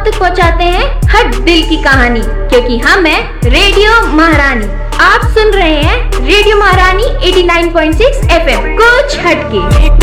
तक पहुंचाते हैं हर दिल की कहानी, क्योंकि हम है रेडियो महारानी। आप सुन रहे हैं रेडियो महारानी 89.6 FM, कुछ हटके।